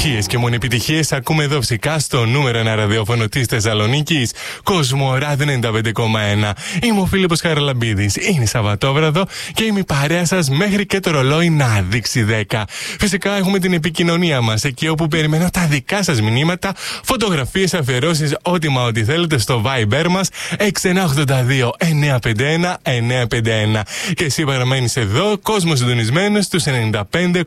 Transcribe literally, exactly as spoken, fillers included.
επιτυχίες και μόνο επιτυχίες ακούμε εδώ φυσικά στο νούμερο ένα ραδιόφωνο της Θεσσαλονίκης, Κοσμοράδιο ενενήντα πέντε κόμμα ένα. Είμαι ο Φίλιππος Χαραλαμπίδης. Είναι Σαββατόβραδο και είμαι η παρέα σας μέχρι και το ρολόι να δείξει δέκα. Φυσικά έχουμε την επικοινωνία μας εκεί όπου περιμένω τα δικά σας μηνύματα, φωτογραφίες, αφιερώσεις, ό,τι μα ό,τι θέλετε στο Viber μας έξι ένα οκτώ δύο εννιά πέντε ένα εννιά πέντε ένα. Και εσύ παραμένεις εδώ, κόσμος συντονισμένος στους ενενήντα πέντε